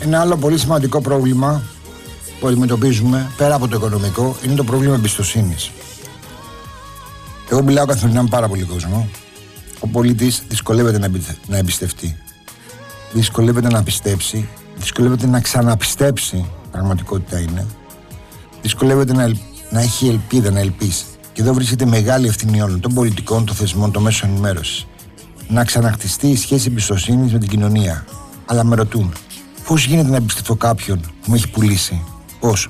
Ένα άλλο πολύ σημαντικό πρόβλημα που αντιμετωπίζουμε, πέρα από το οικονομικό, είναι το πρόβλημα εμπιστοσύνης. Εγώ μιλάω καθημερινά με πάρα πολύ κόσμο. Ο πολίτης δυσκολεύεται να εμπιστευτεί. Δυσκολεύεται να πιστέψει. Δυσκολεύεται να ξαναπιστέψει. Πραγματικότητα είναι. Δυσκολεύεται να έχει ελπίδα, να ελπίσει. Και εδώ βρίσκεται μεγάλη ευθύνη όλων των πολιτικών, των θεσμών, των μέσων ενημέρωσης. Να ξαναχτιστεί η σχέση εμπιστοσύνης με την κοινωνία. Αλλά με ρωτούν, πώς γίνεται να εμπιστευτώ κάποιον που με έχει πουλήσει? Πώς?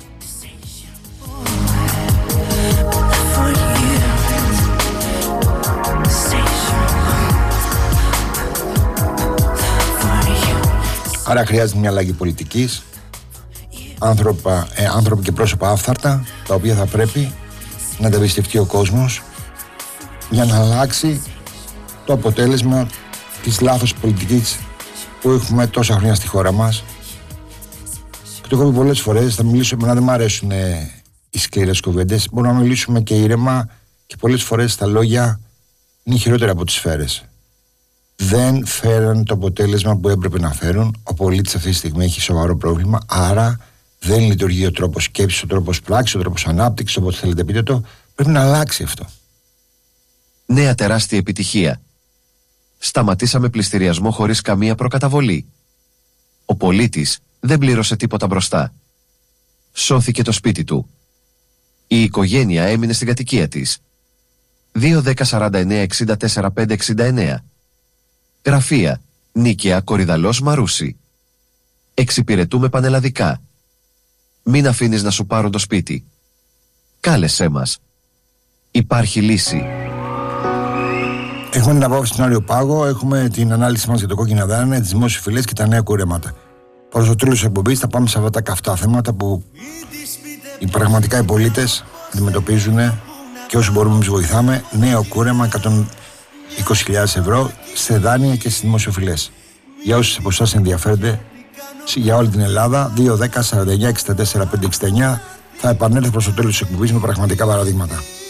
Άρα χρειάζεται μια αλλαγή πολιτικής, άνθρωποι και πρόσωπα άφθαρτα, τα οποία θα πρέπει να τα εμπιστευτεί ο κόσμος για να αλλάξει το αποτέλεσμα της λάθος πολιτικής που έχουμε τόσα χρόνια στη χώρα μας. Και το έχω πει πολλές φορές, θα μιλήσουμε, να δεν μ' αρέσουν οι σκληρές κουβέντες, μπορούμε να μιλήσουμε και ήρεμα, και πολλές φορές τα λόγια είναι χειρότερα από τις σφαίρες. Δεν φέραν το αποτέλεσμα που έπρεπε να φέρουν. Ο πολίτης αυτή τη στιγμή έχει σοβαρό πρόβλημα, άρα δεν λειτουργεί ο τρόπος σκέψης, ο τρόπος πράξης, ο τρόπος ανάπτυξης, όπως θέλετε πείτε το. Πρέπει να αλλάξει αυτό. Νέα τεράστια επιτυχία. Σταματήσαμε πληστηριασμό χωρίς καμία προκαταβολή. Ο πολίτης δεν πλήρωσε τίποτα μπροστά. Σώθηκε το σπίτι του. Η οικογένεια έμεινε στην κατοικία της. 2-10-49-64-569. Γραφεία Νίκαια Κορυδαλός Μαρούσι. Εξυπηρετούμε πανελλαδικά. Μην αφήνεις να σου πάρουν το σπίτι. Κάλεσέ μας. Υπάρχει λύση. Έχουμε την απόφαση στον Άριο Πάγο, έχουμε την ανάλυση μας για το κόκκινα δάνεια, τις δημόσιες φυλές και τα νέα κουρέματα. Προς το τέλος της εκπομπής θα πάμε σε αυτά τα καυτά θέματα που πραγματικά οι πολίτες αντιμετωπίζουν, και όσο μπορούμε εμείς βοηθάμε. Νέο κούρεμα 120.000 ευρώ σε δάνεια και στις δημοσιοφυλές. Για όσους από εσάς ενδιαφέρονται, για όλη την Ελλάδα, 2-10-49-64-569, θα επανέλθω προς το τέλος της εκπομπής με πραγματικά παραδείγματα.